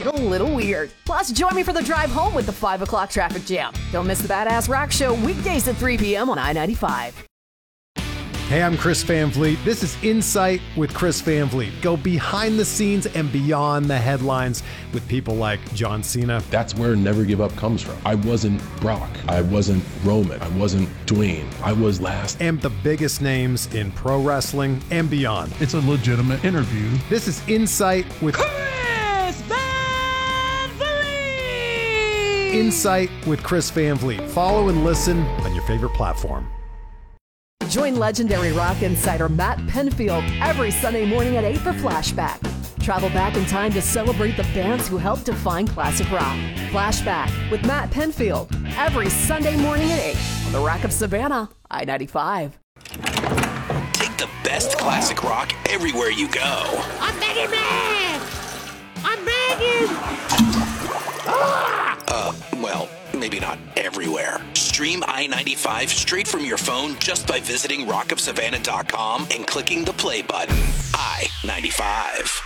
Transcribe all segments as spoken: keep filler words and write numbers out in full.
get a little weird. Plus, join me for the drive home with the five o'clock traffic jam. Don't miss the Badass Rock Show weekdays at three p.m. on I ninety-five. Hey, I'm Chris Van Vliet. This is Insight with Chris Van Vliet. Go behind the scenes and beyond the headlines with people like John Cena. That's where Never Give Up comes from. I wasn't Brock. I wasn't Roman. I wasn't Dwayne. I was last. And the biggest names in pro wrestling and beyond. It's a legitimate interview. This is Insight with Chris Van Vliet. Insight with Chris Van Vliet. Follow and listen on your favorite platform. Join legendary rock insider Matt Penfield every Sunday morning at eight for Flashback. Travel back in time to celebrate the bands who helped define classic rock. Flashback with Matt Penfield every Sunday morning at eight on the Rock of Savannah, I ninety-five. Take the best classic rock everywhere you go. I'm begging man! I'm begging! Ah! Uh, well, maybe not everywhere. Stream I ninety-five straight from your phone just by visiting rock of savannah dot com and clicking the play button. I ninety-five.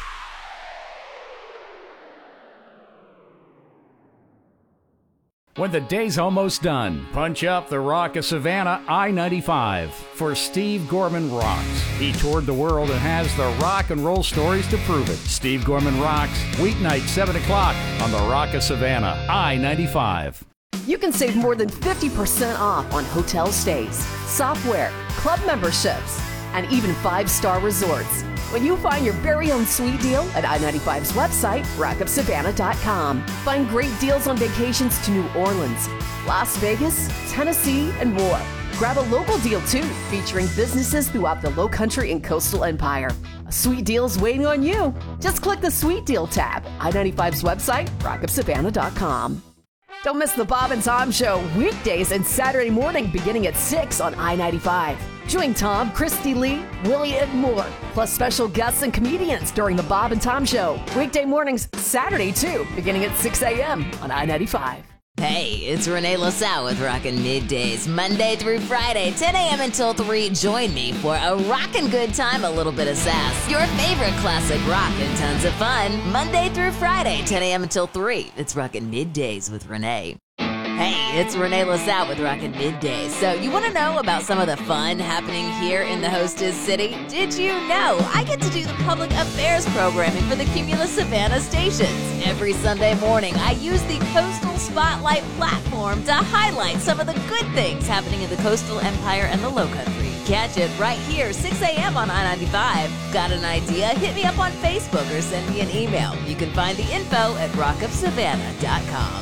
When the day's almost done, punch up the Rock of Savannah I ninety-five for Steve Gorman Rocks. He toured the world and has the rock and roll stories to prove it. Steve Gorman Rocks, weeknight seven o'clock on the Rock of Savannah I ninety-five. You can save more than fifty percent off on hotel stays, software, club memberships, and even five-star resorts when you find your very own sweet deal at I ninety-five's website, rock of savannah dot com. Find great deals on vacations to New Orleans, Las Vegas, Tennessee, and more. Grab a local deal, too, featuring businesses throughout the Lowcountry and Coastal Empire. A sweet deal is waiting on you. Just click the Sweet Deal tab, I ninety-five's website, rock of savannah dot com. Don't miss the Bob and Tom Show weekdays and Saturday morning beginning at six on I ninety-five. Join Tom, Christy Lee, Willie, and more, plus special guests and comedians during the Bob and Tom Show. Weekday mornings, Saturday too, beginning at six a.m. on I ninety-five. Hey, it's Renee LaSalle with Rockin' Middays, Monday through Friday, ten a.m. until three. Join me for a rockin' good time, a little bit of sass, your favorite classic rock, and tons of fun. Monday through Friday, ten a.m. until three. It's Rockin' Middays with Renee. Hey, it's Renee LaSalle with Rockin' Middays. So you want to know about some of the fun happening here in the Hostess City? Did you know I get to do the public affairs programming for the Cumulus Savannah stations? Every Sunday morning, I use the Coastal Spotlight platform to highlight some of the good things happening in the Coastal Empire and the Lowcountry. Catch it right here, six a.m. on I ninety-five. Got an idea? Hit me up on Facebook or send me an email. You can find the info at rock of savannah dot com.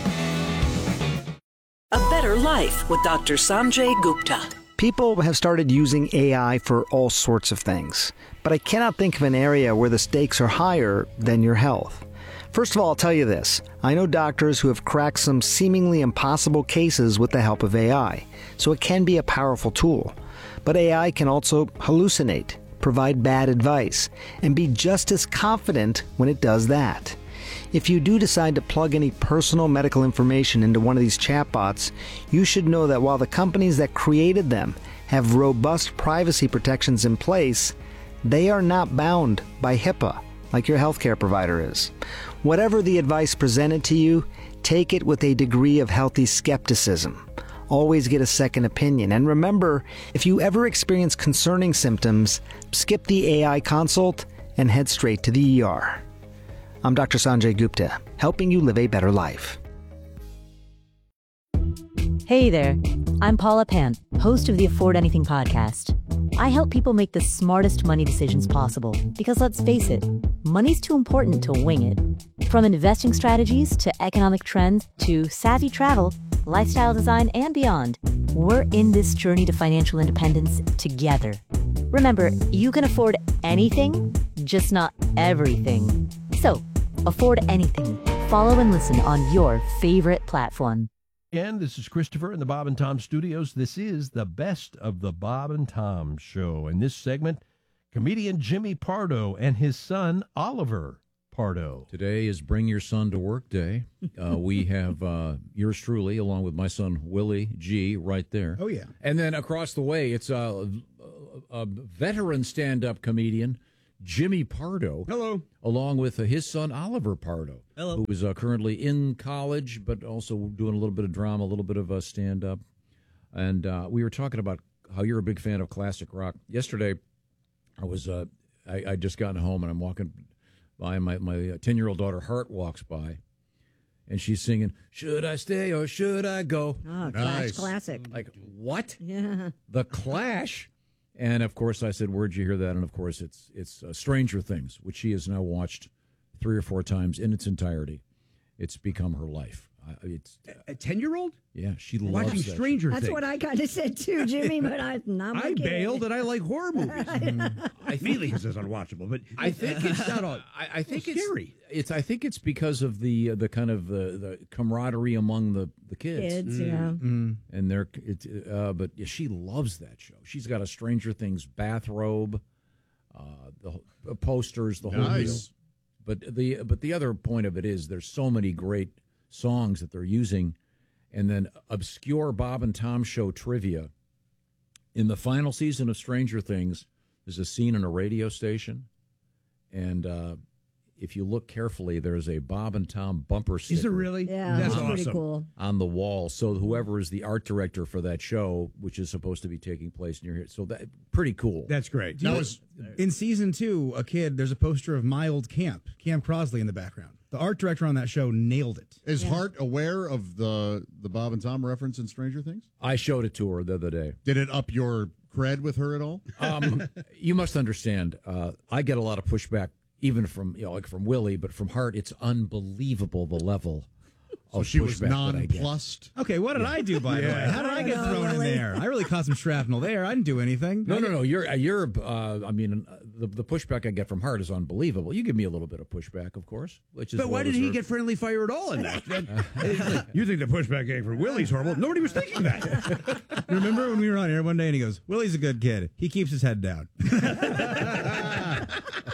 A Better Life with Doctor Sanjay Gupta. People have started using A I for all sorts of things, but I cannot think of an area where the stakes are higher than your health. First of all, I'll tell you this. I know doctors who have cracked some seemingly impossible cases with the help of A I, so it can be a powerful tool. But A I can also hallucinate, provide bad advice, and be just as confident when it does that. If you do decide to plug any personal medical information into one of these chatbots, you should know that while the companies that created them have robust privacy protections in place, they are not bound by HIPAA like your healthcare provider is. Whatever the advice presented to you, take it with a degree of healthy skepticism. Always get a second opinion. And remember, if you ever experience concerning symptoms, skip the A I consult and head straight to the E R. I'm Doctor Sanjay Gupta, helping you live a better life. Hey there, I'm Paula Pant, host of the Afford Anything podcast. I help people make the smartest money decisions possible because let's face it, money's too important to wing it. From investing strategies to economic trends to savvy travel, lifestyle design, and beyond, we're in this journey to financial independence together. Remember, you can afford anything, just not everything. So, afford anything. Follow and listen on your favorite platform. And this is Christopher in the Bob and Tom Studios. This is the Best of the Bob and Tom Show. In this segment, comedian Jimmy Pardo and his son Oliver Pardo. Today is Bring Your Son to Work Day. Uh, we have uh, yours truly, along with my son Willie G, right there. Oh, yeah. And then across the way, it's a, a, a veteran stand-up comedian, Jimmy Pardo. Hello. Along with uh, his son Oliver Pardo. Hello. who is uh, currently in college, but also doing a little bit of drama, a little bit of uh, stand-up. And uh, we were talking about how you're a big fan of classic rock. Yesterday, I was uh, I, I just gotten home, and I'm walking by, and my my ten-year-old daughter Hart walks by, and she's singing, "Should I stay or should I go?" Oh, Clash classic. Like, what? Yeah. The Clash? And, of course, I said, where'd you hear that? And, of course, it's it's uh, Stranger Things, which she has now watched three or four times in its entirety. It's become her life. Uh, it's A ten-year-old? Yeah, she loves Watching that Stranger That's Things. what I kind of said too, Jimmy, but I, not I bailed and I like horror movies. I feel it's unwatchable, but I think it's not all. I, I think it's it's scary. It's I think it's because of the uh, the kind of the, the camaraderie among the, the kids. Kids, yeah. Mm. And they're it, uh, but yeah, she loves that show. She's got a Stranger Things bathrobe, uh, the whole- uh, posters, the whole deal. Nice. But the but the other point of it is there's so many great songs that they're using, and then obscure Bob and Tom show trivia. In the final season of Stranger Things, there's a scene in a radio station, and uh, if you look carefully, there's a Bob and Tom bumper sticker. Is it really? Yeah, That's that's pretty awesome. cool. On the wall. So whoever is the art director for that show, which is supposed to be taking place near here, so that pretty cool. That's great. That was in season two. A kid. There's a poster of my old camp, Camp Crosley, in the background. The art director on that show nailed it. Is Hart aware of the the Bob and Tom reference in Stranger Things? I showed it to her the other day. Did it up your cred with her at all? Um, you must understand. Uh, I get a lot of pushback, even from you know, like from Willie, but from Hart, it's unbelievable the level So of she was pushback that I get. nonplussed. Okay, what did I do, by the way? How did I get thrown in there? I really caught some shrapnel there. I didn't do anything. No, no, no. You're, uh, you're. Uh, I mean, uh, the the pushback I get from Hart is unbelievable. You give me a little bit of pushback, of course, which is. But why well did he deserved. get friendly fire at all in that? You think the pushback came from Willie's horrible? Nobody was thinking that. You remember when we were on air one day and he goes, Willie's a good kid. He keeps his head down. yeah.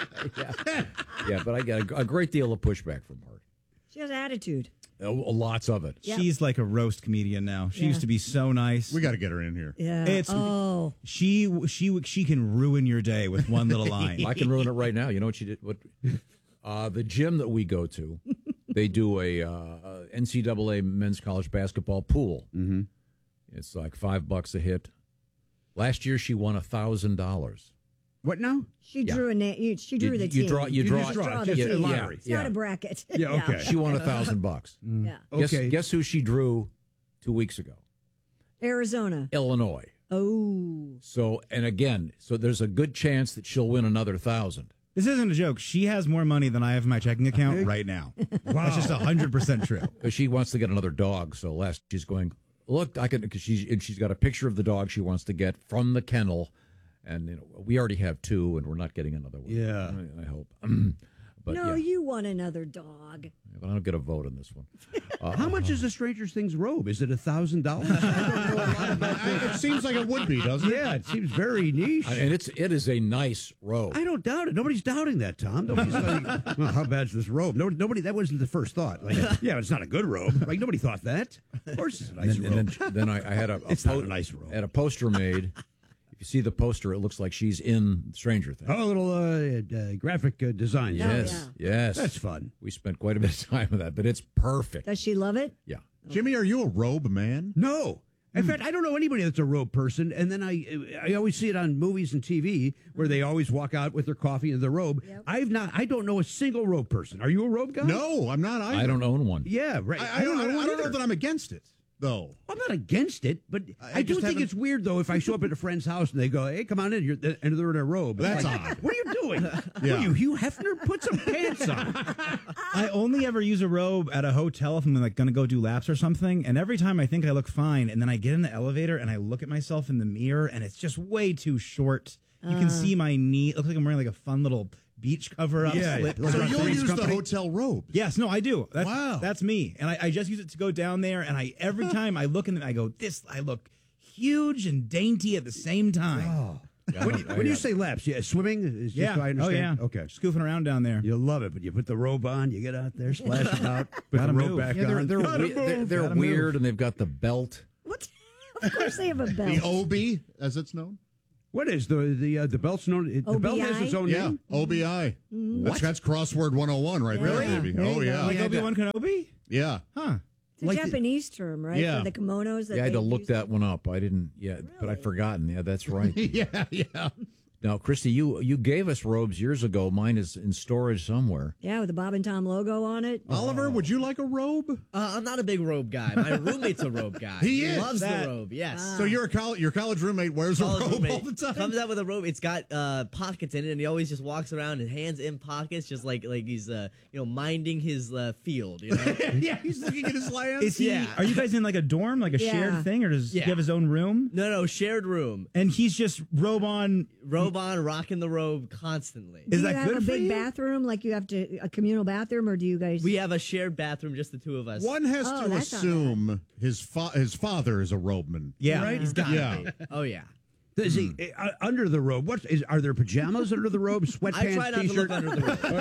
yeah, but I get a, a great deal of pushback from Hart. She has attitude. Uh, lots of it. Yep. She's like a roast comedian now. She Yeah. used to be so nice. We got to get her in here. Yeah. It's oh. she she she can ruin your day with one little line. I can ruin it right now. You know what she did? What uh, the gym that we go to, they do a uh, N C double A men's college basketball pool. Mm-hmm. It's like five bucks a hit. Last year she won a thousand dollars. What now? She Yeah. drew a name. She drew You, the you team. draw. You, You draw. just draw it, the just a team. lottery. It's not a bracket. Yeah, okay. She won a thousand bucks. Yeah. Guess, Okay. guess who she drew two weeks ago? Arizona. Illinois. Oh. So and again, so there's a good chance that she'll win another thousand. This isn't a joke. She has more money than I have in my checking account right now. That's just hundred percent true. Because she wants to get another dog. So last she's going, look, I can because she's and she's got a picture of the dog she wants to get from the kennel, and you know we already have two, and we're not getting another one. Yeah. I, I hope. But no, yeah, you want another dog. but I don't get a vote on this one. Uh, How much is the Stranger Things robe? Is it a thousand dollars? It seems like it would be, doesn't it? Yeah, it seems very niche. and it's it is a nice robe. I don't doubt it. Nobody's doubting that, Tom. Nobody's like, well, how bad's this robe? No, nobody. That wasn't the first thought. Like, yeah, it's not a good robe. Like nobody thought that. Of course, it's a nice and robe. then, and then, then I, I had a, a It's not a nice robe. I had a poster made. If you see the poster, it looks like she's in Stranger Things. Oh, a little uh, uh, graphic uh, design. Yes, yes, That's fun. We spent quite a bit of time with that, but it's perfect. Does she love it? Yeah. Jimmy, are you a robe man? No. In fact, I don't know anybody that's a robe person, and then I I always see it on movies and T V where they always walk out with their coffee and their robe. Yep. I've not. I don't know a single robe person. Are you a robe guy? No, I'm not either. I don't own one. Yeah, right. I, I don't, I one don't know either. that I'm against it, though. I'm not against it, but I I, do just think haven't- it's weird though if I show up at a friend's house and they go, "Hey, come on in," you're, and they're in a robe. That's Like, odd. What are you doing? What Yeah. are you, Hugh Hefner? Put some pants on. I only ever use a robe at a hotel if I'm like going to go do laps or something. And every time I think I look fine, and then I get in the elevator and I look at myself in the mirror, and it's just way too short. You can see my knee. It looks like I'm wearing like a fun little beach cover up Yeah, slip. like So Like you'll Three's use the Company? hotel robes? Yes, no, I do. That's, Wow. that's me, and I, I just use it to go down there. And I every time I look in them, I go, "This I look huge and dainty at the same time." Oh. Yeah, When I you, don't- when I- you say laps, yeah, swimming is just Yeah. so I Oh understand. yeah. Okay. Scoofing around down there. You love it, but you put the robe on, you get out there, splash it out, put the Gotta robe move. back Yeah, they're on. they're, Gotta we- they're, move, they're gotta weird, move. and they've got the belt. What? Of course they have a belt. The Obi, as it's known? What is the the uh, the belt's known? The belt has its own yeah, name. O B I. Mm-hmm. That's, that's crossword one oh one right Really? there, baby. There Oh you yeah, go. Like Obi-Wan Kenobi? yeah. Huh. It's a Like the- Japanese term, right? Yeah. For the kimonos. That Yeah, I had they to look use. that one up. I didn't yet, but I'd forgotten. Yeah, that's right. yeah, yeah. Now, Christy, you you gave us robes years ago. Mine is in storage somewhere. Yeah, with the Bob and Tom logo on it. Oliver, would you like a robe? Uh, I'm not a big robe guy. My roommate's a robe guy. He is. loves That- the robe. Yes. So your college your college roommate wears a College robe roommate all the time. comes out with a robe. It's got uh, pockets in it, and he always just walks around and hands in pockets, just like like he's uh, you know minding his uh, field. You know. yeah, he's looking at his land. Is he? Yeah. Are you guys in like a dorm, like a Yeah. shared thing, or does Yeah. he have his own room? No, no, shared room. And he's just robe on. Robe on, rocking the robe constantly. Do you have a big bathroom, like you have to a communal bathroom, or do you guys? We have a shared bathroom, just the two of us. One has Oh, to that's not assume his fa- his father is a robeman. Yeah. Right? He's got Yeah. it. Oh yeah. Does he uh, under the robe? What is? Are there pajamas under the robe? Sweatpants, I try not to t-shirt. look under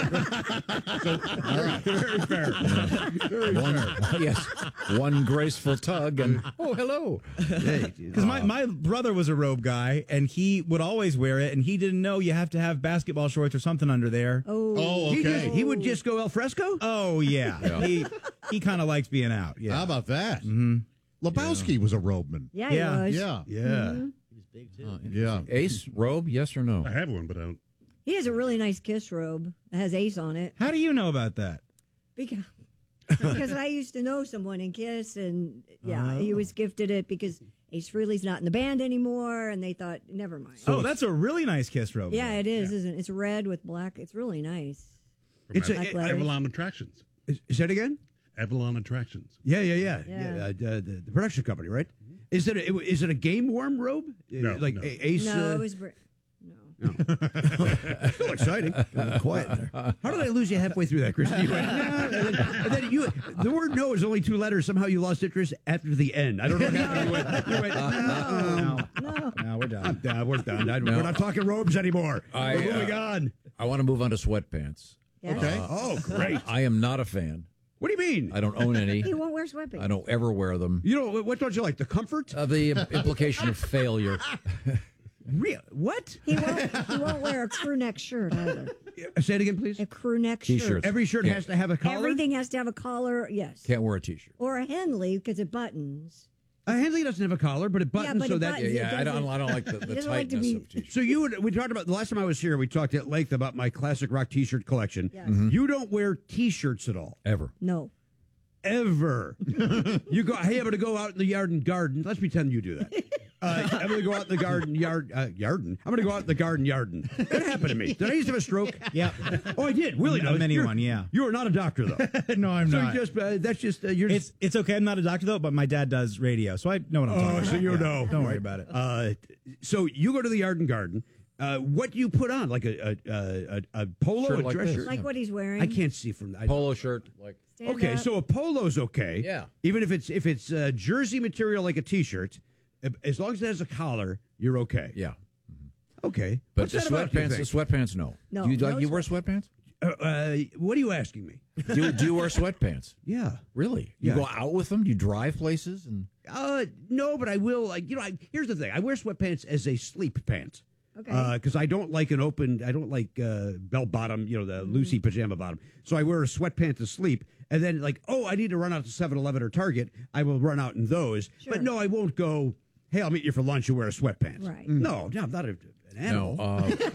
the robe. All right. Very fair. Very One, fair. yes, one graceful tug, and oh, hello. Because my, my brother was a robe guy, and he would always wear it, and he didn't know you have to have basketball shorts or something under there. Oh, Oh, He, okay. just, he would just go al fresco. Oh, yeah. Yeah. He he kind of likes being out. Yeah. How about that? Mm-hmm. Lebowski was a robeman. yeah, he Yeah. was. Yeah. Yeah. He was big too. Oh, Yeah. Ace robe, yes or no? I have one, but I don't. He has a really nice Kiss robe. It has Ace on it. How do you know about that? Because, because I used to know someone in Kiss, and yeah, he was gifted it because Ace Frehley's not in the band anymore, and they thought, never mind. oh, that's a really nice Kiss robe. yeah, it is, isn't it? It's red with black. It's really nice. From It's a- Black it- letters. Avalon Attractions. Is, is that again? Avalon Attractions. Yeah, yeah, yeah, Yeah. yeah. uh, the, the production company, right? Is it a, is it a game worn robe? No, Uh, like no. A- Ace. No, uh, it was. Br- Still exciting. Uh, quiet there. How did I lose you halfway through that, Christy? You went, "Nah," and then, and then you, the word "no" is only two letters. Somehow you lost interest after the end. I don't know what happened. You went, you went, no, no. Now we're done. no, we're done. I, No. We're not talking robes anymore. I, we're moving uh, on. I want to move on to sweatpants. Yes. Okay. Oh, great. I am not a fan. What do you mean? I don't own any. He won't wear sweatpants. I don't ever wear them. You know what? Don't you like the comfort? Uh, the implication of failure. Real? What? He won't. He won't wear a crew neck shirt either. Say it again, please. A crew neck shirt. T-shirts. Every shirt Yeah. has to have a collar. Everything has to have a collar. Yes. Can't wear a T-shirt. Or a Henley because it buttons. A Henley doesn't have a collar, but it buttons but so it that. buttons. Yeah, It yeah. I don't. doesn't- I don't like the, the He doesn't like to tightness be- of T-shirts. So you would, we talked about the last time I was here. We talked at length about my classic rock T-shirt collection. Yes. Mm-hmm. You don't wear T-shirts at all, Ever. No. ever. You go. Hey, I'm going to go out in the yard and garden. Let's pretend you do that. Uh, I'm going to go out in the garden yard. Uh, yarden. I'm going to go out in the garden yarden. That happened to me. Did I used to have a stroke? Yeah. Oh, I did. Willie A knows. mini You're- one, yeah. You are not a doctor though. No, I'm so not. You just uh, that's just uh, you're. Just, It's it's okay. I'm not a doctor though, but my dad does radio, so I know what I'm talking oh, about. so you Yeah. know. Don't worry about it. Uh, so you go to the yard and garden. Uh, what do you put on? Like a a a, a, a polo, Shirt a like dress this. shirt? Like what he's wearing. I can't see from that. Polo shirt, like Stand Okay, up. so a polo's okay. Yeah. Even if it's if it's uh, jersey material like a T-shirt, as long as it has a collar, you're okay. yeah. Okay. But What's the that about, you sweatpants, the think? sweatpants, no. No, Do you, like, no you wear sweatpants? Uh, uh, what are you asking me? Do you, do you wear sweatpants? Yeah. Really? You Yeah. go out with them? You drive places? And Uh, no, but I will. Like you know, I, here's the thing: I wear sweatpants as a sleep pant. Okay. Because I don't like an open, I don't like uh, bell bottom, you know, the Lucy pajama bottom. So I wear a sweatpant to sleep. And then, like, oh, I need to run out to seven eleven or Target. I will run out in those. Sure. But no, I won't go, hey, I'll meet you for lunch and wear a sweatpants. Right. No, no, I'm not a, an animal. no,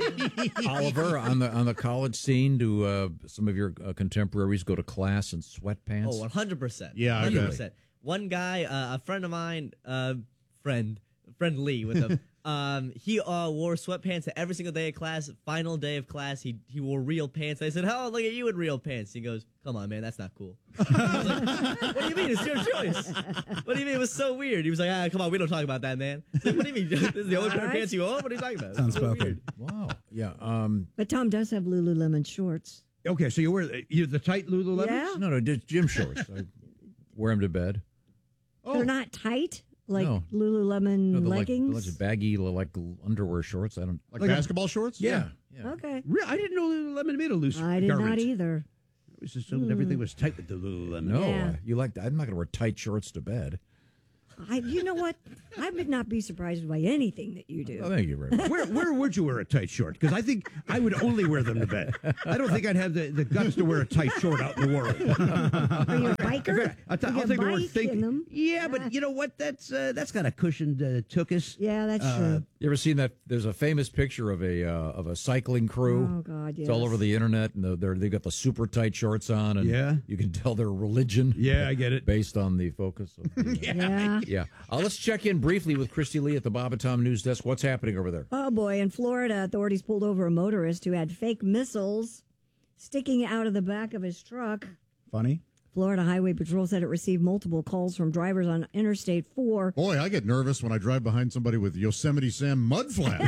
uh, Oliver, on the on the college scene, do uh, some of your uh, contemporaries go to class in sweatpants? Oh, one hundred percent. Yeah, I one bet. hundred percent. One guy, uh, a friend of mine, uh, friend, friend Lee with him, um, he uh, wore sweatpants every single day of class. Final day of class, he he wore real pants. I said, "Oh, look at you in real pants." He goes, "Come on, man, that's not cool." I was like, what do you mean? It's your choice. What do you mean? It was so weird. He was like, "Ah, come on, we don't talk about that, man." I was like, what do you mean? This is the only pair of Alright. pants you own? What are you talking about? Sounds It's so spoken. weird. Wow. Yeah. Um, But Tom does have Lululemon shorts. Okay, so you wear you the tight Lululemon? Yeah. no, no, just gym shorts. I wear them to bed. They're not tight like No. Lululemon No, they're like, leggings. they're like baggy, like underwear shorts. I don't Like, Like a- basketball shorts? Yeah. yeah. Okay. Really? I didn't know Lululemon made a loose I did garment. not either. I was assuming everything was tight with the Lululemon. No, Yeah. uh, you like that? I'm not going to wear tight shorts to bed. I, you know what? I would not be surprised by anything that you do. Oh, thank you very much. Where where would you wear a tight short? Because I think I would only wear them to bed. I don't think I'd have the, the guts to wear a tight short out in the world. Are you a biker? I'll, t- You I'll can take the word bike think. in them. Yeah, but you know what? That's uh, that's got a cushioned uh, tuchus. Yeah, that's Uh, true. You ever seen that? There's a famous picture of a uh, of a cycling crew. Oh, God, It's all yes. over the internet, and they're, they're, they've got the super tight shorts on, and Yeah. you can tell their religion. Yeah, I get it. Based on the focus. Of the, uh, Yeah. yeah. Uh, let's check in briefly with Christy Lee at the Bob and Tom News Desk. What's happening over there? Oh, boy. In Florida, authorities pulled over a motorist who had fake missiles sticking out of the back of his truck. Funny. Florida Highway Patrol said it received multiple calls from drivers on Interstate four. Boy, I get nervous when I drive behind somebody with Yosemite Sam mud flaps.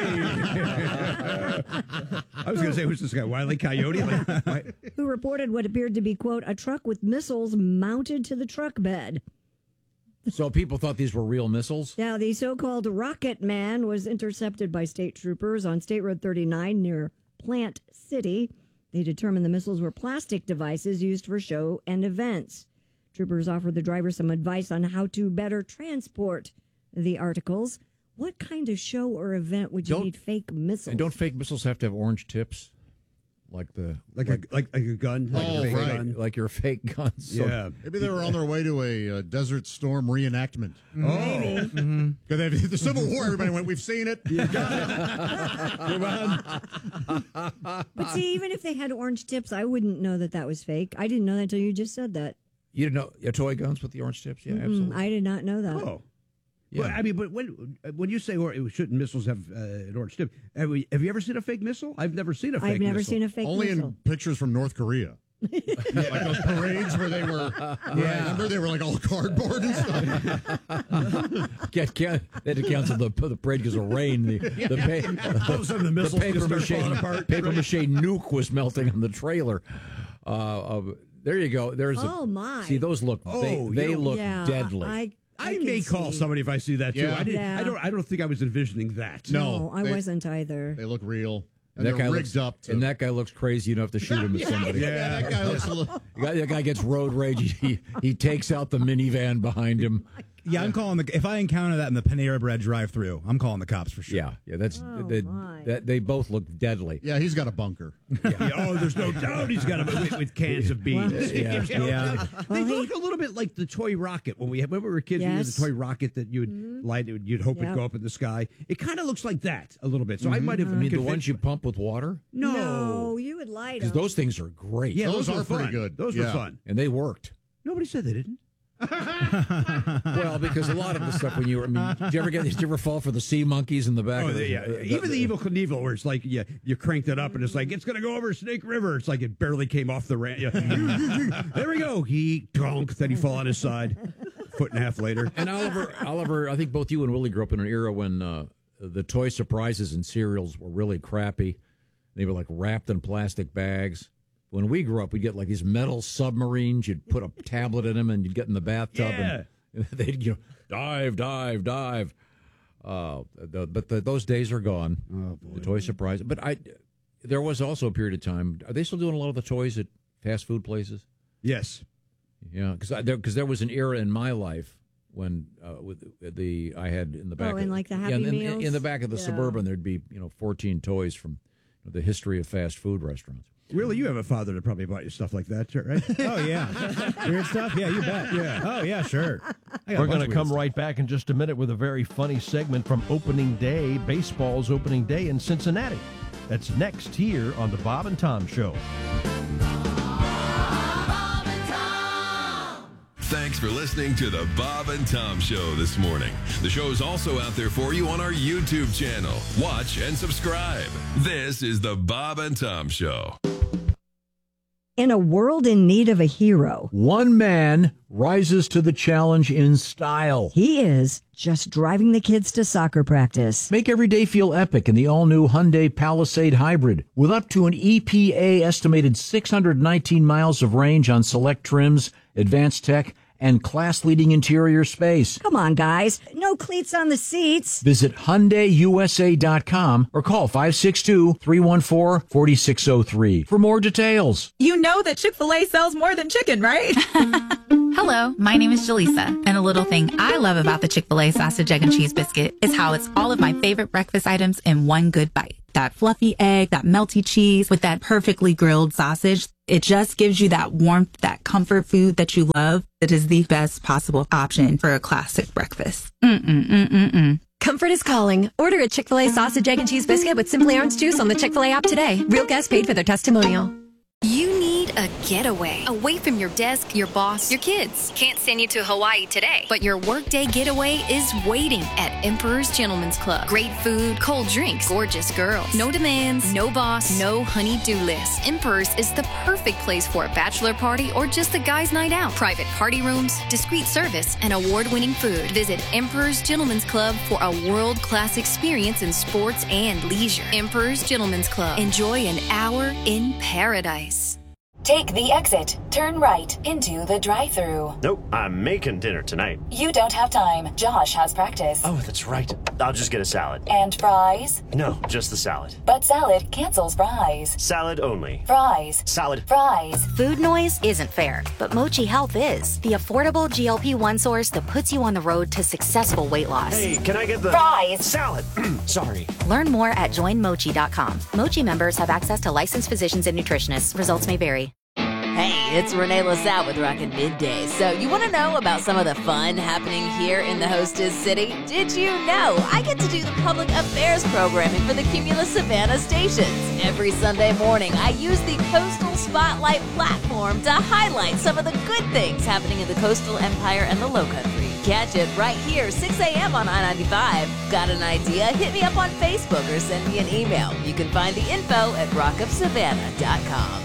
I was going to say, who's this guy? Wile E. Coyote? Like, why- Who reported what appeared to be, quote, a truck with missiles mounted to the truck bed. So people thought these were real missiles? Now, the so-called Rocket Man was intercepted by state troopers on State Road thirty-nine near Plant City. They determined the missiles were plastic devices used for show and events. Troopers offered the driver some advice on how to better transport the articles. What kind of show or event would you Don't- need fake missiles? And don't fake missiles have to have orange tips? Like the like, a like, like a gun? Like Oh, a fake right. gun? like your fake guns. So- Yeah. Maybe they were on their way to a uh, Desert Storm reenactment. Maybe. Because the Civil War, everybody went, we've seen it. But see, even if they had orange tips, I wouldn't know that that was fake. I didn't know that until you just said that. You didn't know your toy guns with the orange tips? Yeah, Mm-mm, absolutely. I did not know that. Oh. Yeah. Well, I mean, but when when you say or, shouldn't missiles have uh, an orange tip? Have, we, have you ever seen a fake missile? I've never seen a fake I've never missile. seen a fake Only missile. in pictures from North Korea. Like those parades where they were, yeah. remember they were like all cardboard and stuff. Can't, can't, they had to cancel the, the parade because of rain. The, the, pa- All of a sudden the missiles paper just start mache, falling apart. paper mache nuke was melting on the trailer. Uh, uh, there you go. There's Oh, a, my. See, those look, Oh, they, you they don't- look Yeah, deadly. I, I, can may call see. somebody if I see that too. Yeah. I, didn't, Yeah. I don't. I don't think I was envisioning that. No. No, I they- wasn't either. They look real. And And that they're guy rigged looks, up. To, and that guy looks crazy. You don't have to shoot him at somebody. yeah, that guy looks a little. The guy, that guy gets road rage. He, he takes out the minivan behind him. Yeah, I'm calling the. If I encounter that in the Panera Bread drive-through, I'm calling the cops for sure. Yeah, yeah. That's Oh, they, my. that, they both look deadly. Yeah, he's got a bunker. Yeah, oh, there's no doubt he's got a with, with cans of beans. Yeah. Yeah. They look a little bit like the toy rocket when we had, when we were kids. We had Yes. the toy rocket that you would light. It, you'd hope Yep. it'd go up in the sky. It kind of looks like that a little bit. So I might have. I mean, the convinced- ones you pump with water, No, No, you would light because them. those things are great. yeah, Those those, are were pretty fun. good. Those were Yeah. fun. And they worked. Nobody said they didn't. Well, because a lot of the stuff when you were, I mean, did you ever get, did you ever fall for the sea monkeys in the back? Oh, of the, yeah. uh, Even the Evil Knievel, where it's like you, you cranked it up and it's like, it's going to go over Snake River. It's like it barely came off the ramp. Yeah. There we go. He donk. Then he fall on his side. Foot and a half later. And Oliver, Oliver, I think both you and Willie grew up in an era when uh, the toy surprises and cereals were really crappy. They were like wrapped in plastic bags. When we grew up, we'd get like these metal submarines. You'd put a tablet in them, and you'd get in the bathtub, Yeah. and they'd you know dive, dive, dive. Uh, the, but the, those days are gone. Oh, boy. The toy surprise. But I, there was also a period of time. Are they still doing a lot of the toys at fast food places? Yes. Yeah, because there, cause there was an era in my life when uh, with the I had in the back. Oh, of, in like the yeah, Happy in, in- Meals? in the back of the Yeah. Suburban, there'd be you know fourteen toys from the history of fast food restaurants. Really, you have a father that probably bought you stuff like that, right? Oh yeah. Weird stuff. Yeah, you bet. Yeah. Oh yeah, sure. I got a We're bunch going to of come weird right back in just a minute with a very funny segment from opening day, baseball's opening day in Cincinnati. That's next here on the Bob and Tom Show. Thanks for listening to the Bob and Tom Show this morning. The show is also out there for you on our YouTube channel. Watch and subscribe. This is the Bob and Tom Show. In a world in need of a hero, One man rises to the challenge in style. he is just driving the kids to soccer practice. Make every day feel epic in the all-new Hyundai Palisade Hybrid. With up to an E P A estimated six hundred nineteen miles of range on select trims, advanced tech, and class-leading interior space. Come on, guys. No cleats on the seats. Visit Hyundai U S A dot com or call five six two, three one four, four six zero three for more details. You know that Chick-fil-A sells more than chicken, right? Hello, my name is Jaleesa, and a little thing I love about the Chick-fil-A sausage, egg, and cheese biscuit is how it's all of my favorite breakfast items in one good bite. That fluffy egg, that melty cheese with that perfectly grilled sausage. It just gives you that warmth, that comfort food that you love. It is the best possible option for a classic breakfast. Mm-mm-mm-mm-mm. Comfort is calling. Order a Chick-fil-A sausage, egg, and cheese biscuit with Simply Orange Juice on the Chick-fil-A app today. Real guests paid for their testimonial. You need a getaway. Away from your desk, your boss, your kids. Can't send you to Hawaii today, but your workday getaway is waiting at Emperor's Gentleman's Club. Great food, cold drinks, gorgeous girls. No demands, no boss, no honey-do list. Emperor's is the perfect place for a bachelor party or just a guy's night out. Private party rooms, discreet service, and award-winning food. Visit Emperor's Gentleman's Club for a world-class experience in sports and leisure. Emperor's Gentleman's Club. Enjoy an hour in paradise. Take the exit, turn right into the drive-thru. Nope, I'm making dinner tonight. You don't have time. Josh has practice. Oh, that's right. I'll just get a salad. And fries? No, just the salad. But salad cancels fries. Salad only. Fries. Salad. Fries. Food noise isn't fair, but Mochi Health is. The affordable G L P one source that puts you on the road to successful weight loss. Hey, can I get the... Fries. Salad. Sorry. Learn more at join mochi dot com. Mochi members have access to licensed physicians and nutritionists. Results may vary. Hey, it's Renee LaSalle with Rockin' Midday. So you want to know about some of the fun happening here in the Hostess City? Did you know I get to do the public affairs programming for the Cumulus Savannah stations? Every Sunday morning, I use the Coastal Spotlight platform to highlight some of the good things happening in the Coastal Empire and the Lowcountry. Catch it right here, six a.m. on I ninety-five. Got an idea? Hit me up on Facebook or send me an email. You can find the info at rock of savannah dot com.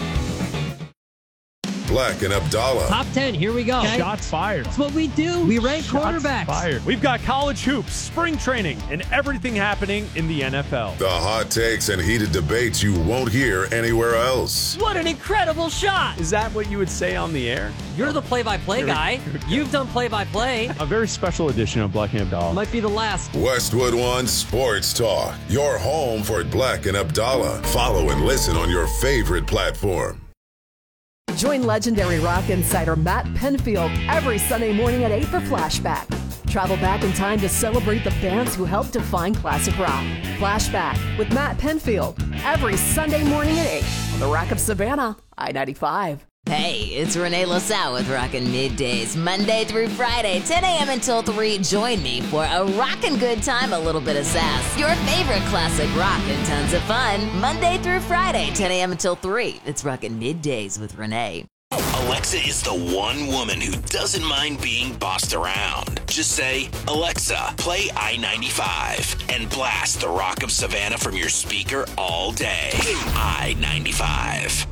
Black and Abdallah. Top ten, here we go. Okay. Shots fired. That's what we do. We rank Shots quarterbacks. fired. We've got college hoops, spring training, and everything happening in the N F L. The hot takes and heated debates you won't hear anywhere else. What an incredible shot. Is that what you would say on the air? You're the play-by-play guy. You've done play-by-play. A very special edition of Black and Abdallah. Might be the last. Westwood One Sports Talk. Your home for Black and Abdallah. Follow and listen on your favorite platform. Join legendary rock insider Matt Penfield every Sunday morning at eight for Flashback. Travel back in time to celebrate the bands who helped define classic rock. Flashback with Matt Penfield every Sunday morning at eight on the Rock of Savannah, I ninety-five. Hey, it's Renee LaSalle with Rockin' Middays, Monday through Friday, ten a.m. until three. Join me for a rockin' good time, a little bit of sass. Your favorite classic rock and tons of fun. Monday through Friday, ten a.m. until three. It's Rockin' Middays with Renee. Alexa is the one woman who doesn't mind being bossed around. Just say, Alexa, play I ninety-five, and blast the Rock of Savannah from your speaker all day. I ninety-five.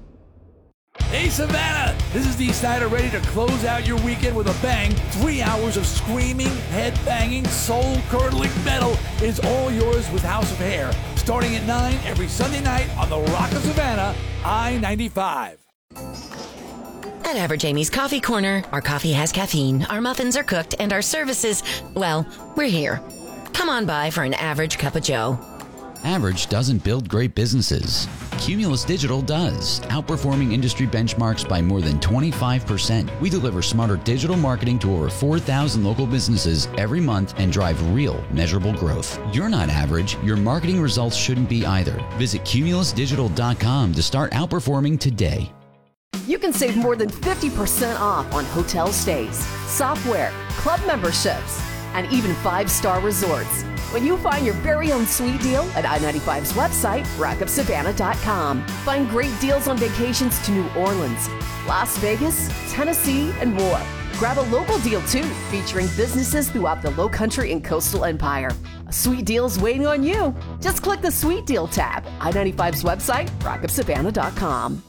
Hey Savannah, this is Dee Snider ready to close out your weekend with a bang. Three hours of screaming, head-banging, soul-curdling metal is all yours with House of Hair. Starting at nine every Sunday night on the Rock of Savannah, I ninety-five. At Average Amy's Coffee Corner, our coffee has caffeine, our muffins are cooked, and our services, well, we're here. Come on by for an average cup of joe. Average doesn't build great businesses. Cumulus Digital does, outperforming industry benchmarks by more than twenty-five percent. We deliver smarter digital marketing to over four thousand local businesses every month and drive real, measurable growth. You're not average. Your marketing results shouldn't be either. Visit cumulus digital dot com to start outperforming today. You can save more than fifty percent off on hotel stays, software, club memberships, and even five-star resorts when you find your very own sweet deal at I ninety-five's website, rock of savannah dot com. Find great deals on vacations to New Orleans, Las Vegas, Tennessee, and more. Grab a local deal, too, featuring businesses throughout the Lowcountry and Coastal Empire. A sweet deal's waiting on you. Just click the Sweet Deal tab, I ninety-five's website, rock of savannah dot com.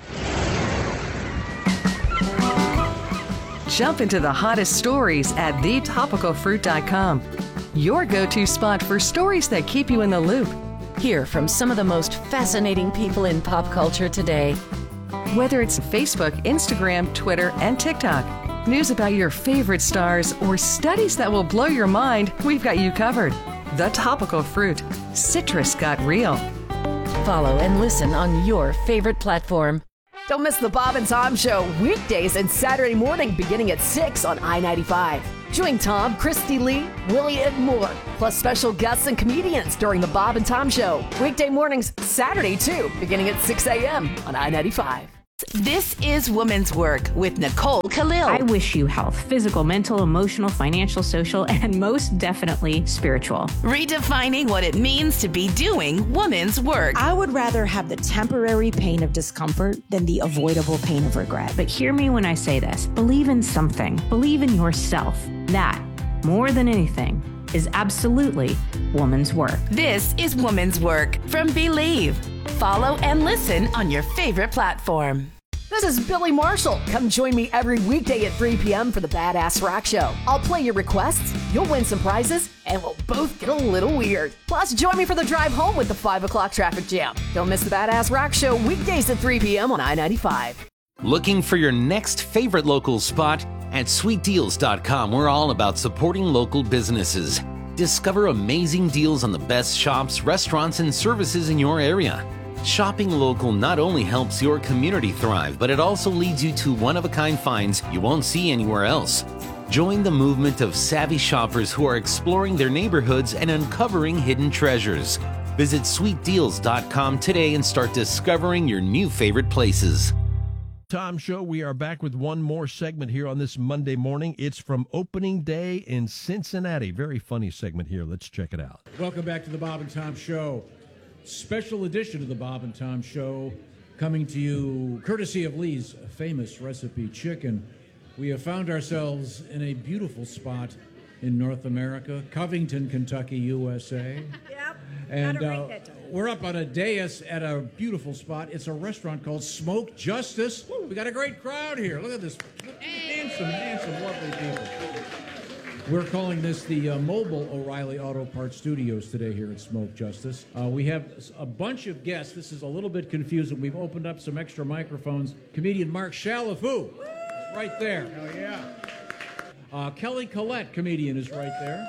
Jump into the hottest stories at the topical fruit dot com. Your go-to spot for stories that keep you in the loop. Hear from some of the most fascinating people in pop culture today. Whether it's Facebook, Instagram, Twitter, and TikTok, news about your favorite stars, or studies that will blow your mind, we've got you covered. The Topical Fruit. Citrus got real. Follow and listen on your favorite platform. Don't miss the Bob and Tom Show weekdays and Saturday morning beginning at six on I ninety-five. Join Tom, Christy Lee, Willie, and more, plus special guests and comedians during the Bob and Tom Show. Weekday mornings, Saturday too, beginning at six a.m. on I ninety-five. This is Women's Work with Nicole Khalil. I wish you health, physical, mental, emotional, financial, social, and most definitely spiritual. Redefining what it means to be doing women's work. I would rather have the temporary pain of discomfort than the avoidable pain of regret. But hear me when I say this. Believe in something. Believe in yourself. That, more than anything, is absolutely woman's work. This is Woman's Work from Believe. Follow and listen on your favorite platform. This is Billy Marshall. Come join me every weekday at three p.m. for the Badass Rock Show. I'll play your requests, you'll win some prizes, and we'll both get a little weird. Plus, join me for the drive home with the five o'clock traffic jam. Don't miss the Badass Rock Show weekdays at three p.m. on I ninety-five. Looking for your next favorite local spot? At sweet deals dot com, we're all about supporting local businesses. Discover amazing deals on the best shops, restaurants, and services in your area. Shopping local not only helps your community thrive, but it also leads you to one-of-a-kind finds you won't see anywhere else. Join the movement of savvy shoppers who are exploring their neighborhoods and uncovering hidden treasures. Visit sweet deals dot com today and start discovering your new favorite places. Tom Show, we are back with one more segment here on this Monday morning. It's from opening day in Cincinnati. Very funny segment here. Let's check it out. Welcome back to the Bob and Tom Show. Special edition of the Bob and Tom Show coming to you courtesy of Lee's famous recipe chicken. We have found ourselves in a beautiful spot in North America, Covington, Kentucky, U S A. Yep. And uh, we're up on a dais at a beautiful spot. It's a restaurant called Smoke Justice. We got a great crowd here. Look at this. Handsome, handsome, lovely people. We're calling this the uh, mobile O'Reilly Auto Parts Studios today here at Smoke Justice. Uh, we have a bunch of guests. This is a little bit confusing. We've opened up some extra microphones. Comedian Mark Shalafoo, right there. Oh, yeah. Uh, Kelly Collette, comedian, is right there.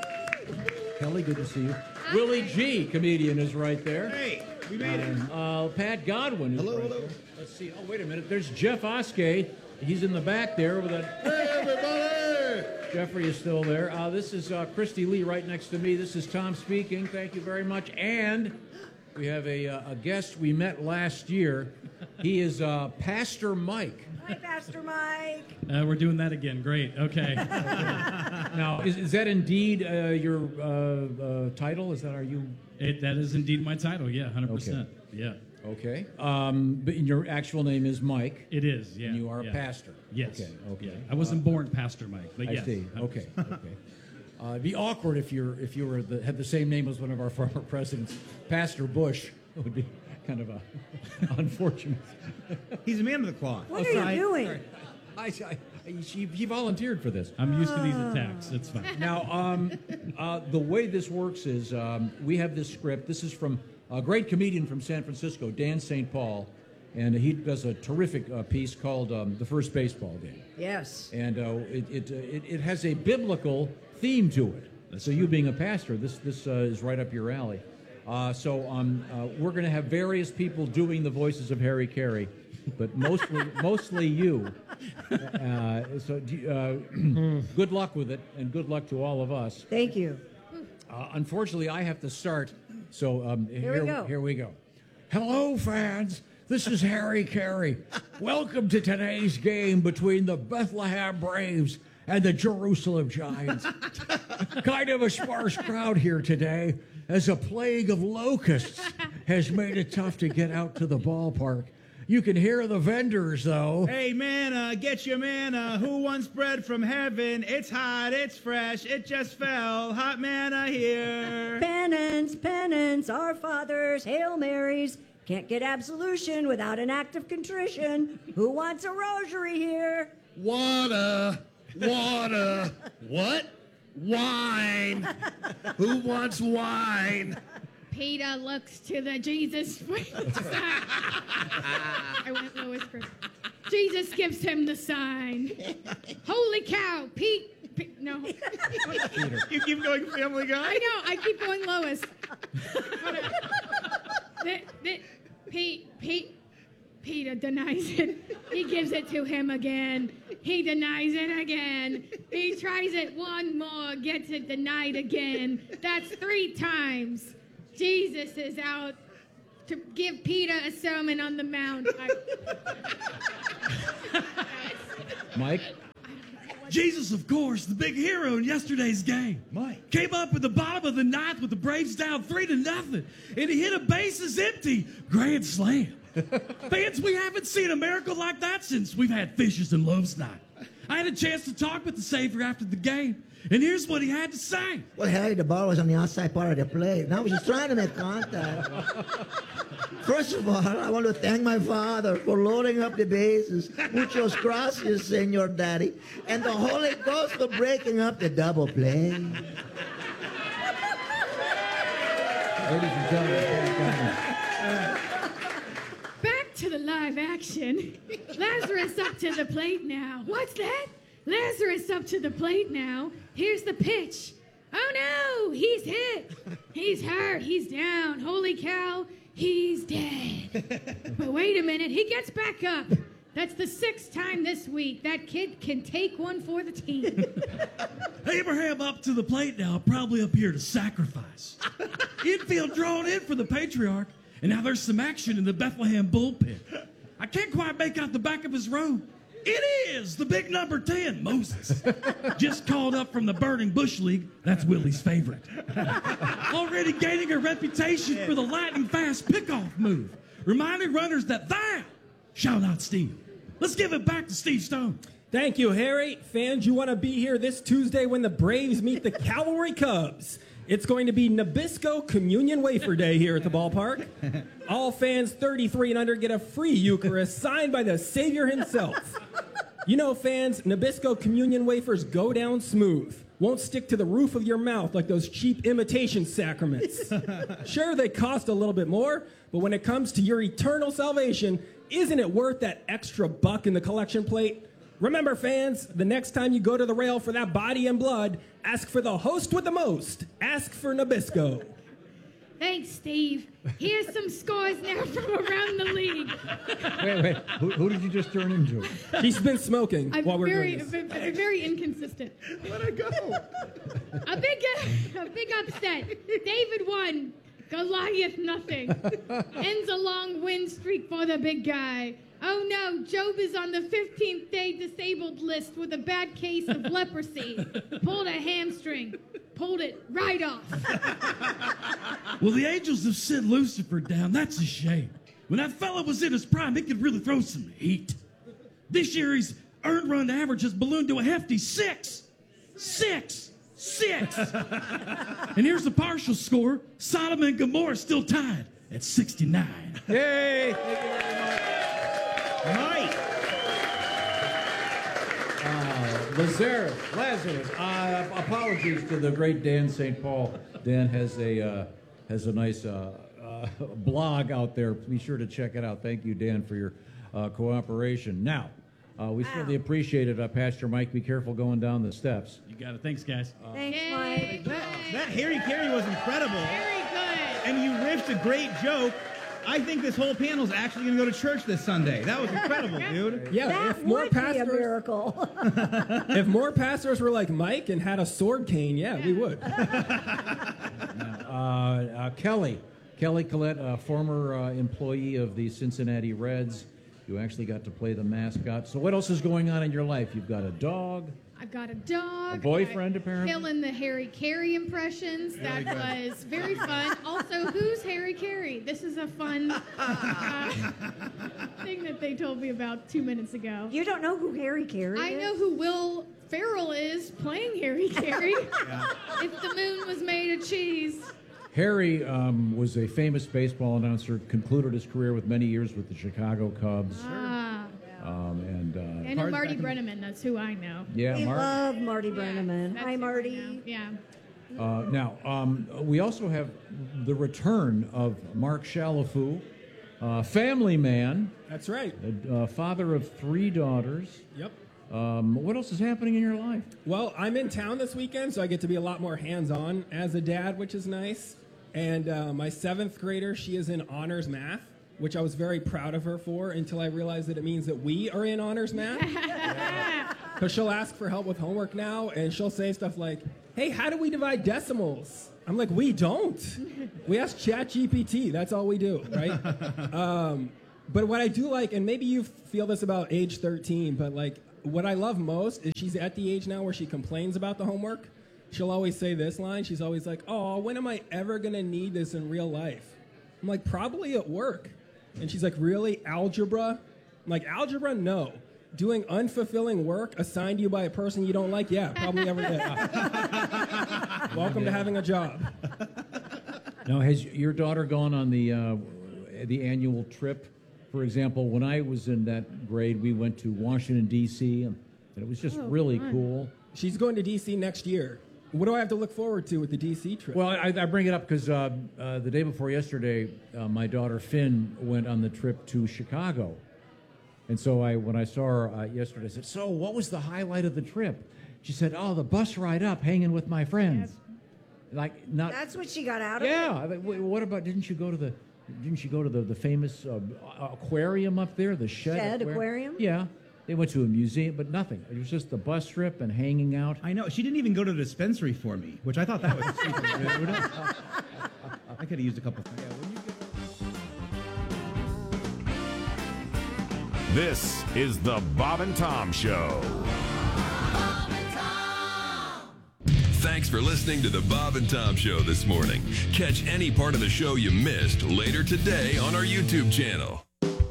Kelly, good to see you. Willie G, comedian, is right there. Hey, we made it. Uh, Pat Godwin is hello, right hello. there. Let's see. Oh, wait a minute. There's Jeff Oskey. He's in the back there with a... Hey, everybody! Jeffrey is still there. Uh, this is uh, Christy Lee right next to me. This is Tom speaking. Thank you very much. And we have a, uh, a guest we met last year. He is uh, Pastor Mike. Hi, Pastor Mike. Uh, we're doing that again. Great. Okay. Now, is, is that indeed uh, your uh, uh, title? Is that are you? It, that is indeed my title. Yeah, one hundred percent. Okay. Yeah. Okay. Um, but your actual name is Mike. It is. Yeah. And you are yeah. a pastor. Yes. Okay. Okay. Yeah. I wasn't uh, born Pastor Mike, but I yes. see. Okay. Okay. Uh, it'd be awkward if you're if you were the, had the same name as one of our former presidents, Pastor Bush. It would be kind of a unfortunate. He's a man of the cloth. What oh, are you doing? I, I, I, he, he volunteered for this. I'm used to these attacks. It's fine. Now, um, uh, the way this works is um, we have this script. This is from a great comedian from San Francisco, Dan Saint Paul, and he does a terrific uh, piece called um, The First Baseball Game. Yes. And uh, it, it, uh, it, it has a biblical theme to it. That's so true. You being a pastor, this, this uh, is right up your alley. Uh, so um, uh, we're going to have various people doing the voices of Harry Carey, but mostly mostly you. Uh, so uh, good luck with it, and good luck to all of us. Thank you. Uh, unfortunately, I have to start, so um, here, here we go. Here we go. Hello, fans. This is Harry Carey. Welcome to today's game between the Bethlehem Braves and the Jerusalem Giants. Kind of a sparse crowd here today, as a plague of locusts has made it tough to get out to the ballpark. You can hear the vendors, though. Hey, manna, get your manna. Who wants bread from heaven? It's hot, it's fresh, it just fell. Hot manna here. Penance, penance, our fathers, Hail Marys. Can't get absolution without an act of contrition. Who wants a rosary here? Water, water. What? Wine. Who wants wine? Peter looks to the Jesus side. I went Lois first. Jesus gives him the sign. Holy cow, Pete. Pete no. Peter. You keep going Family Guy? I know, I keep going Lois. the, the, Pete, Pete, Peter denies it. He gives it to him again. He denies it again. He tries it one more, gets it denied again. That's three times. Jesus is out to give Peter a sermon on the mount. Mike? Jesus, of course, the big hero in yesterday's game. Mike. Came up at the bottom of the ninth with the Braves down three to nothing, and he hit a bases empty grand slam. Fans, we haven't seen a miracle like that since we've had Fishes and Loaves night. I had a chance to talk with the Savior after the game, and here's what he had to say. Well, Harry, the ball was on the outside part of the plate, and I was just trying to make contact. First of all, I want to thank my father for loading up the bases. Muchos gracias, Senor Daddy. And the Holy Ghost for breaking up the double play. Ladies and gentlemen, Back to the live action. Lazarus up to the plate now. What's that? Lazarus up to the plate now. Here's the pitch. Oh no, he's hit. He's hurt. He's down. Holy cow, he's dead. But wait a minute, he gets back up. That's the sixth time this week. That kid can take one for the team. Abraham up to the plate now, probably up here to sacrifice. Infield drawn in for the Patriarch, and now there's some action in the Bethlehem bullpen. I can't quite make out the back of his robe. It is the big number ten, Moses. Just called up from the Burning Bush League. That's Willie's favorite. Already gaining a reputation for the lightning fast pickoff move, reminding runners that thou shall not steal. Let's give it back to Steve Stone. Thank you, Harry. Fans, you want to be here this Tuesday when the Braves meet the Cavalry Cubs. It's going to be Nabisco Communion Wafer Day here at the ballpark. All fans thirty-three and under get a free Eucharist signed by the Savior himself. You know, fans, Nabisco Communion Wafers go down smooth. Won't stick to the roof of your mouth like those cheap imitation sacraments. Sure, they cost a little bit more, but when it comes to your eternal salvation, isn't it worth that extra buck in the collection plate? Remember, fans, the next time you go to the rail for that body and blood, ask for the host with the most. Ask for Nabisco. Thanks, Steve. Here's some scores now from around the league. Wait, wait. Who, who did you just turn into? She's been smoking I'm while we're very, doing this. I'm very inconsistent. Let her go. A big, a big upset. David won. Goliath nothing. Ends a long win streak for the big guy. Oh no, Job is on the fifteenth day disabled list with a bad case of leprosy. Pulled a hamstring. Pulled it right off. Well, the Angels have sent Lucifer down. That's a shame. When that fella was in his prime, he could really throw some heat. This year, his earned run average has ballooned to a hefty six. Six. Six. And here's the partial score. Sodom and Gomorrah still tied at sixty-nine. Yay! Mike. Uh, Lazarus, Lazarus. Uh, apologies to the great Dan Saint Paul. Dan has a uh, has a nice uh, uh, blog out there. Be sure to check it out. Thank you, Dan, for your uh, cooperation. Now, uh, we certainly appreciate it. Uh, Pastor Mike, be careful going down the steps. You got it. Thanks, guys. Uh, Thanks, Mike. That Harry Carey was incredible. Very good. And you riffed a great joke. I think this whole panel is actually going to go to church this Sunday. That was incredible, dude. Yeah, That if more would be a pastors, miracle. if more pastors were like Mike and had a sword cane, yeah, we would. Uh, uh, Kelly, Kelly Collette, a former uh, employee of the Cincinnati Reds. You actually got to play the mascot. So what else is going on in your life? You've got a dog. I've got a dog. A boyfriend, I- apparently? Killing the Harry Carey impressions. Very That good. was very fun. Also, who's Harry Carey? This is a fun uh, thing that they told me about two minutes ago. You don't know who Harry Carey I is? know who Will Ferrell is playing Harry Carey. If the moon was made of cheese. Harry um, was a famous baseball announcer, concluded his career with many years with the Chicago Cubs. Ah. Um, and uh, I know Marty Brenneman. That's who I know. Yeah, We Mark. love Marty Brenneman. That's Hi, who I Marty. know. Yeah. Uh, now, um, we also have the return of Mark Shalafou, uh, family man. That's right. Uh, father of three daughters. Yep. Um, what else is happening in your life? Well, I'm in town this weekend, so I get to be a lot more hands-on as a dad, which is nice. And uh, my seventh grader, she is in honors math, which I was very proud of her for until I realized that it means that we are in honors math. Because she'll ask for help with homework now, and she'll say stuff like, hey, how do we divide decimals? I'm like, we don't. We ask ChatGPT. That's all we do, right? um, but what I do like, and maybe you feel this about age thirteen, but like what I love most is she's at the age now where she complains about the homework. She'll always say this line. She's always like, oh, when am I ever going to need this in real life? I'm like, probably at work. And she's like, really? Algebra? I'm like, algebra? No. Doing unfulfilling work assigned to you by a person you don't like? Yeah, probably every day. Welcome Yeah. to having a job. Now, has your daughter gone on the uh, the annual trip? For example, when I was in that grade, we went to Washington, D C, and it was just Oh, really fun. cool. She's going to D C next year. What do I have to look forward to with the D C trip? Well, I, I bring it up because uh, uh, the day before yesterday, uh, my daughter Finn went on the trip to Chicago. And so I, when I saw her uh, yesterday, I said, so what was the highlight of the trip? She said, oh, the bus ride up, hanging with my friends. Like, not... That's what she got out of Yeah. it? I mean, wait, what about, didn't you go to the, didn't you go to the, the famous uh, aquarium up there, the Shed, Shed Aquarium? Yeah. They went to a museum, but nothing. It was just the bus trip and hanging out. I know. She didn't even go to the dispensary for me, which I thought that was sweet. I could have used a couple things. This is the Bob and Tom Show. Thanks for listening to the Bob and Tom Show this morning. Catch any part of the show you missed later today on our YouTube channel.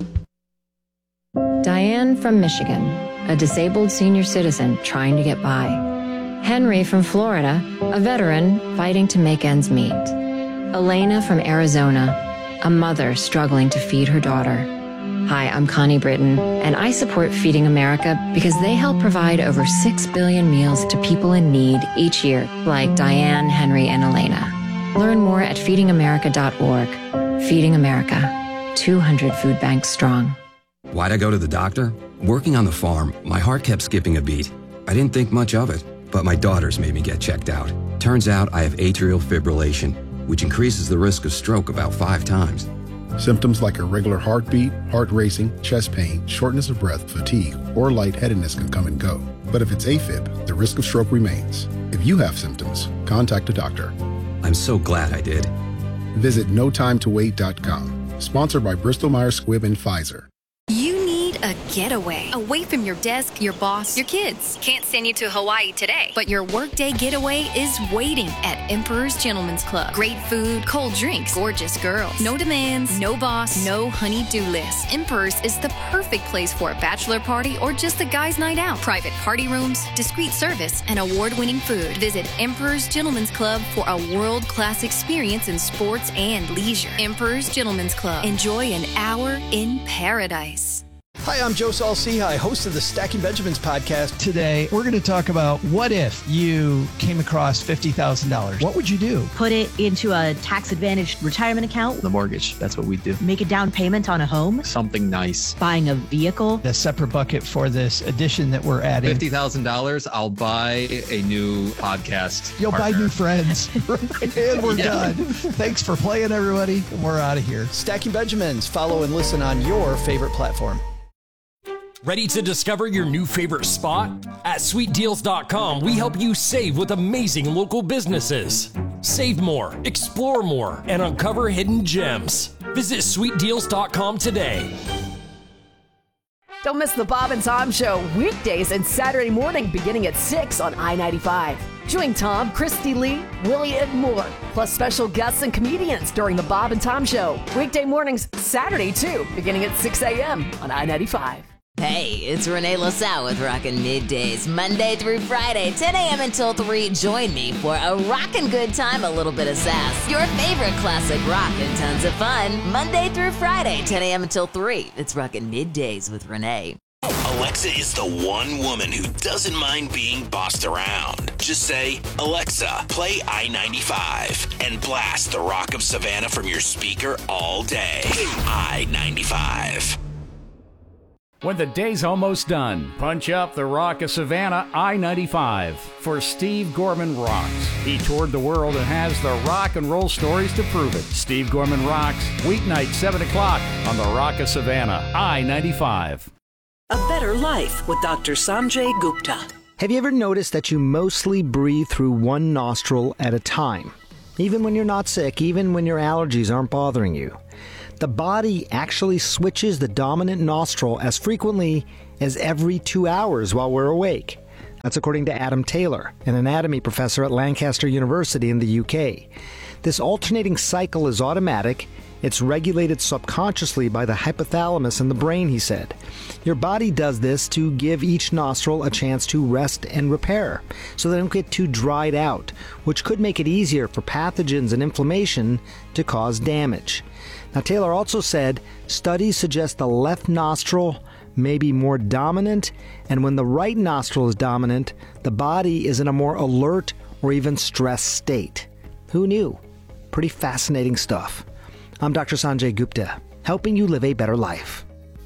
Diane from Michigan, a disabled senior citizen trying to get by. Henry from Florida, a veteran fighting to make ends meet. Elena from Arizona, a mother struggling to feed her daughter. Hi, I'm Connie Britton, and I support Feeding America because they help provide over six billion meals to people in need each year, like Diane, Henry, and Elena. Learn more at feeding america dot org. Feeding America, two hundred food banks strong. Why'd I go to the doctor? Working on the farm, my heart kept skipping a beat. I didn't think much of it, but my daughters made me get checked out. Turns out I have atrial fibrillation, which increases the risk of stroke about five times. Symptoms like irregular heartbeat, heart racing, chest pain, shortness of breath, fatigue, or lightheadedness can come and go. But if it's AFib, the risk of stroke remains. If you have symptoms, contact a doctor. I'm so glad I did. Visit no time to wait dot com. Sponsored by Bristol Myers Squibb and Pfizer. You need a getaway away from your desk, your boss, your kids. Can't send you to Hawaii today, but your workday getaway is waiting at Emperor's Gentleman's Club. Great food, cold drinks, gorgeous girls. No demands, no boss, no honey-do list. Emperor's is the perfect place for a bachelor party or just a guy's night out. Private party rooms, discreet service, and award-winning food. Visit Emperor's Gentleman's Club for a world-class experience in sports and leisure. Emperor's Gentleman's Club. Enjoy an hour in paradise. Hi, I'm Joe Saul-Sehy, host of the Stacking Benjamins podcast. Today, we're going to talk about what if you came across fifty thousand dollars. What would you do? Put it into a tax-advantaged retirement account. The mortgage, that's what we do. Make a down payment on a home. Something nice. Buying a vehicle. A separate bucket for this addition that we're adding. fifty thousand dollars, I'll buy a new podcast You'll partner. buy new friends. And we're Yeah. done. Thanks for playing, everybody. We're out of here. Stacking Benjamins. Follow and listen on your favorite platform. Ready to discover your new favorite spot? At sweet deals dot com, we help you save with amazing local businesses. Save more, explore more, and uncover hidden gems. Visit sweet deals dot com today. Don't miss the Bob and Tom Show weekdays and Saturday morning beginning at six on I ninety-five. Join Tom, Christy Lee, Willie, and more, plus special guests and comedians during the Bob and Tom Show. Weekday mornings, Saturday too, beginning at six a.m. on I ninety-five. Hey, it's Renee LaSalle with Rockin' Middays, Monday through Friday, ten a.m. until three. Join me for a rockin' good time, a little bit of sass. Your favorite classic rock and tons of fun, Monday through Friday, ten a.m. until three. It's Rockin' Middays with Renee. Alexa is the one woman who doesn't mind being bossed around. Just say, Alexa, play I ninety-five, and blast the Rock of Savannah from your speaker all day. I ninety-five. When the day's almost done, punch up the Rock of Savannah I ninety-five for Steve Gorman Rocks. He toured the world and has the rock and roll stories to prove it. Steve Gorman Rocks, weeknight seven o'clock on the Rock of Savannah I ninety-five. A better life with Doctor Sanjay Gupta. Have you ever noticed that you mostly breathe through one nostril at a time? Even when you're not sick, even when your allergies aren't bothering you. The body actually switches the dominant nostril as frequently as every two hours while we're awake. That's according to Adam Taylor, an anatomy professor at Lancaster University in the U K. This alternating cycle is automatic. It's regulated subconsciously by the hypothalamus in the brain, he said. Your body does this to give each nostril a chance to rest and repair, so they don't get too dried out, which could make it easier for pathogens and inflammation to cause damage. Now, Taylor also said studies suggest the left nostril may be more dominant, and when the right nostril is dominant, the body is in a more alert or even stressed state. Who knew? Pretty fascinating stuff. I'm Doctor Sanjay Gupta, helping you live a better life.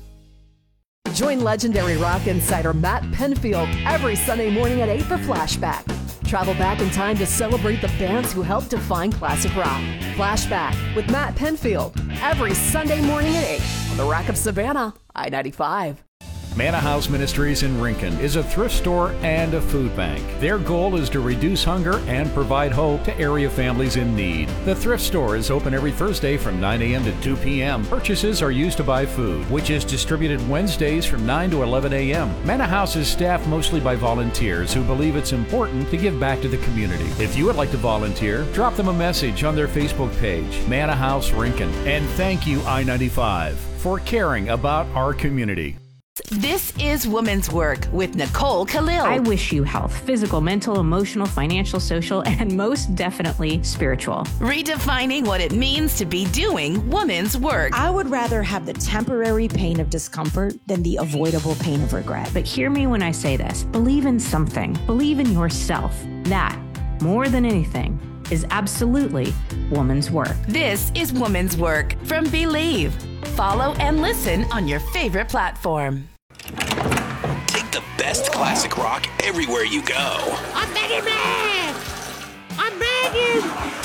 Join legendary rock insider Matt Penfield every Sunday morning at eight for Flashback. Travel back in time to celebrate the bands who helped define classic rock. Flashback with Matt Penfield every Sunday morning at eight on the Rock of Savannah I ninety-five. Manna House Ministries in Rincon is a thrift store and a food bank. Their goal is to reduce hunger and provide hope to area families in need. The thrift store is open every Thursday from nine a.m. to two p.m. Purchases are used to buy food, which is distributed Wednesdays from nine to eleven a.m. Manna House is staffed mostly by volunteers who believe it's important to give back to the community. If you would like to volunteer, drop them a message on their Facebook page, Manna House Rincon. And thank you, I ninety-five, for caring about our community. This is Women's Work with Nicole Khalil. I wish you health, physical, mental, emotional, financial, social, and most definitely spiritual. Redefining what it means to be doing women's work. I would rather have the temporary pain of discomfort than the avoidable pain of regret. But hear me when I say this. Believe in something. Believe in yourself. That, more than anything, is absolutely woman's work. This is Woman's Work from Believe. Follow and listen on your favorite platform. Take the best classic rock everywhere you go. I'm begging, man! I'm begging!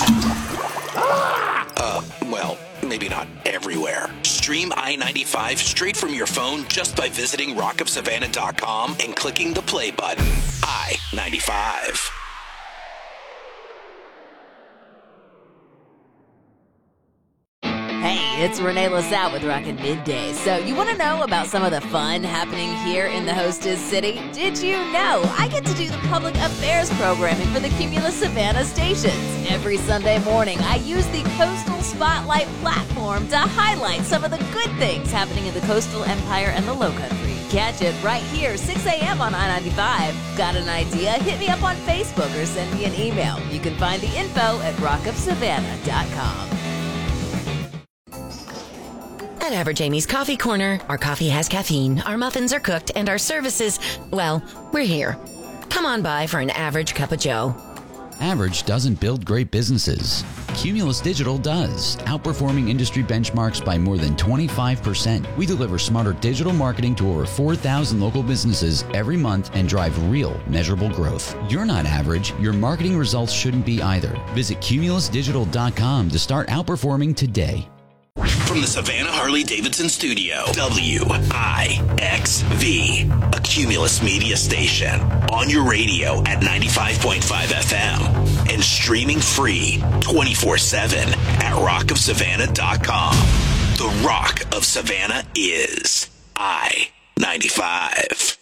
Ah! Uh, well, maybe not everywhere. Stream I ninety-five straight from your phone just by visiting rock of savannah dot com and clicking the play button. I ninety-five. Hey, it's Renee LaSalle with Rockin' Midday. So you want to know about some of the fun happening here in the hostess city? Did you know I get to do the public affairs programming for the Cumulus Savannah stations? Every Sunday morning, I use the Coastal Spotlight platform to highlight some of the good things happening in the coastal empire and the Lowcountry. Catch it right here, six a.m. on I ninety-five. Got an idea? Hit me up on Facebook or send me an email. You can find the info at rock of savannah dot com. At Average Amy's Coffee Corner, our coffee has caffeine, our muffins are cooked, and our services, well, we're here. Come on by for an average cup of joe. Average doesn't build great businesses. Cumulus Digital does, outperforming industry benchmarks by more than twenty-five percent. We deliver smarter digital marketing to over four thousand local businesses every month and drive real, measurable growth. You're not average. Your marketing results shouldn't be either. Visit cumulus digital dot com to start outperforming today. From the Savannah Harley-Davidson studio, W I X V, a Cumulus media station, on your radio at ninety-five point five F M, and streaming free twenty-four seven at rock of savannah dot com. The Rock of Savannah is I ninety-five.